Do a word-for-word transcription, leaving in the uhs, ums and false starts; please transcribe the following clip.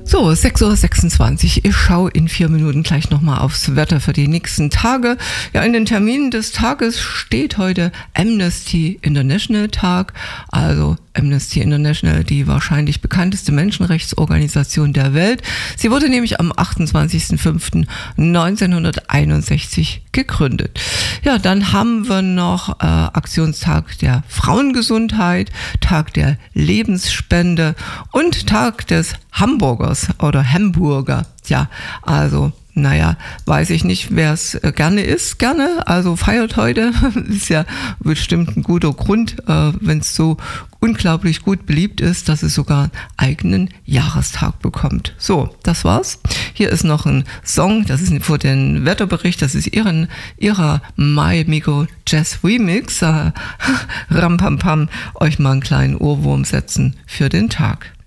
So, sechs Uhr sechsundzwanzig. Ich schaue in vier Minuten gleich nochmal aufs Wetter für die nächsten Tage. Ja, in den Terminen des Tages steht heute Amnesty International Tag. Also Amnesty International, die wahrscheinlich bekannteste Menschenrechtsorganisation der Welt. Sie wurde nämlich am achtundzwanzigsten fünften neunzehnhunderteinundsechzig gegründet. Ja, dann haben wir noch äh, Aktionstag der Frauengesundheit, Tag der Lebensspende und Tag des Hamburgers oder Hamburger. Ja, also naja, weiß ich nicht, wer es gerne isst, gerne, also feiert heute, ist ja bestimmt ein guter Grund, äh, wenn es so unglaublich gut beliebt ist, dass es sogar einen eigenen Jahrestag bekommt. So, das war's. Hier ist noch ein Song, das ist für den Wetterbericht, das ist ihren, ihrer My Migo Jazz Remix. Äh, Ram Pam Pam, euch mal einen kleinen Ohrwurm setzen für den Tag.